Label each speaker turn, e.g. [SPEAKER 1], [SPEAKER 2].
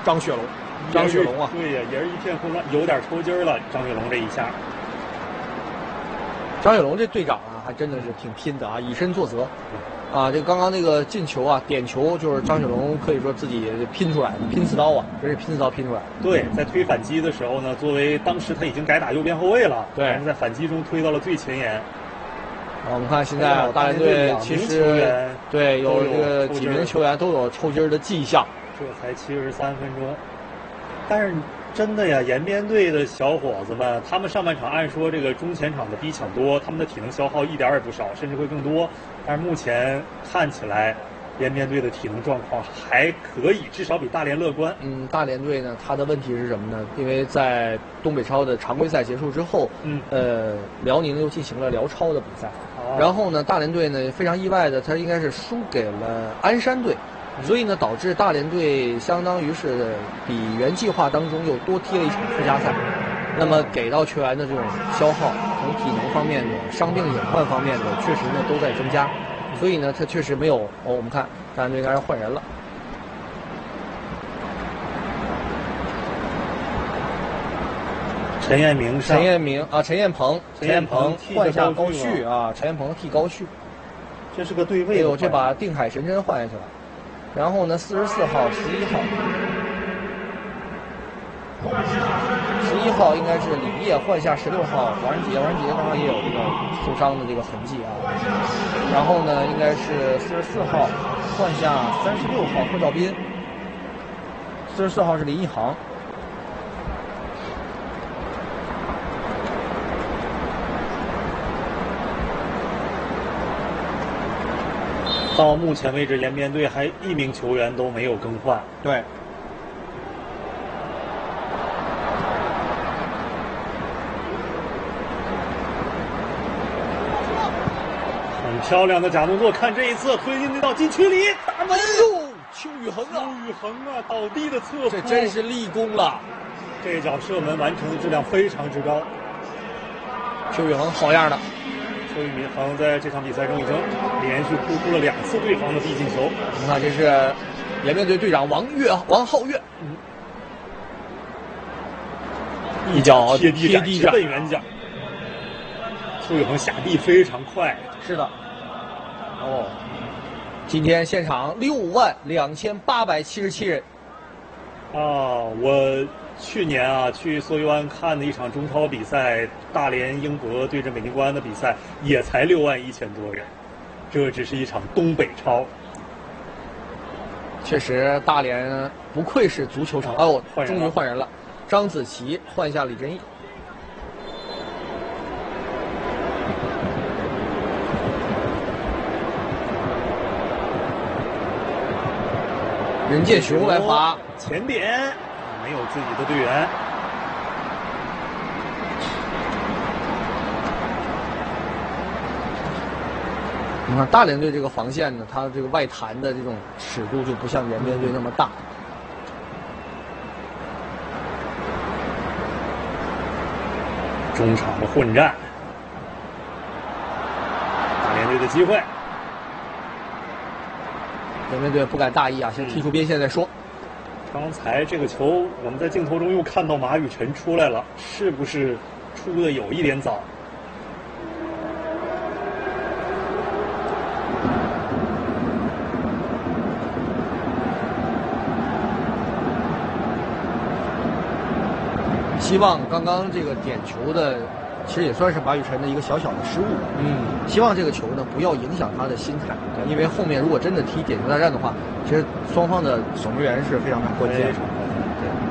[SPEAKER 1] 张雪龙。张雪龙啊，
[SPEAKER 2] 对呀，也是一片混乱，有点抽筋了。张雪龙这一下，
[SPEAKER 1] 张雪龙这队长啊，还真的是挺拼的啊，以身作则。啊，这刚刚那个进球啊，点球就是张雪龙可以说自己拼出来的，拼刺刀啊，真是拼刺刀拼出来。
[SPEAKER 2] 对，在推反击的时候呢，作为当时他已经改打右边后卫了，
[SPEAKER 1] 对，
[SPEAKER 2] 但是在反击中推到了最前沿。
[SPEAKER 1] 我们看现在大连队其实对有这个几名球员都有抽筋的迹象。
[SPEAKER 2] 这才73分钟，但是真的呀，延边队的小伙子们，他们上半场按说这个中前场的逼抢多，他们的体能消耗一点也不少，甚至会更多。但是目前看起来，延边队的体能状况还可以，至少比大连乐观。
[SPEAKER 1] 大连队呢，他的问题是什么呢？因为在东北超的常规赛结束之后，辽宁又进行了辽超的比赛，然后呢，大连队呢非常意外的，他应该是输给了鞍山队。所以呢，导致大连队相当于是比原计划当中又多踢了一场附加赛，那么给到球员的这种消耗，从体能方面的、伤病隐患方面的，确实呢都在增加。所以呢，他确实没有我们看大连队应该是换人了。
[SPEAKER 2] 陈彦明上，
[SPEAKER 1] 陈彦鹏换下高旭啊，陈彦鹏替高旭，
[SPEAKER 2] 这是个对位。
[SPEAKER 1] 哎呦，这把定海神针换下去了。然后呢，44号、11号应该是李烨换下16号王仁杰刚刚也有这个受伤的这个痕迹啊。然后呢，应该是44号换下36号贺兆斌，44号是林奕航。
[SPEAKER 2] 到目前为止，延边队还一名球员都没有更换。
[SPEAKER 1] 对，
[SPEAKER 2] 很漂亮的假动作，看这一次推进到禁区里，打门！
[SPEAKER 1] 邱宇恒
[SPEAKER 2] 啊，倒地的侧扑，
[SPEAKER 1] 这真是立功了。
[SPEAKER 2] 这脚射门完成的质量非常之高。
[SPEAKER 1] 邱宇恒好样的。
[SPEAKER 2] 邱宇恒在这场比赛中已经连续扑出了2次对方的必进球。
[SPEAKER 1] 你看，这是延边队队长王浩月，一脚
[SPEAKER 2] 贴地直奔远角。邱宇恒下地非常快。
[SPEAKER 1] 是的。今天现场62877人。
[SPEAKER 2] 我去年去梭鱼湾看的一场中超比赛，大连英博对阵北京国安的比赛，也才61000多人。这只是一场东北超。
[SPEAKER 1] 确实，大连不愧是足球场。终于换人了，张子琪换下李振义。任建雄来罚
[SPEAKER 2] 前点，没有自己的队员。
[SPEAKER 1] 你看大连队这个防线呢，它这个外弹的这种尺度就不像延边队那么大。
[SPEAKER 2] 中场的混战，大连队的机会。
[SPEAKER 1] 延边队不敢大意啊，先踢出边线再说。
[SPEAKER 2] 刚才这个球，我们在镜头中又看到马宇晨出来了，是不是出的有一点早？
[SPEAKER 1] 希望刚刚这个点球的，其实也算是马宇晨的一个小小的失误。希望这个球呢不要影响他的心态，因为后面如果真的踢点球大战的话，其实双方的守门员是非常关键的。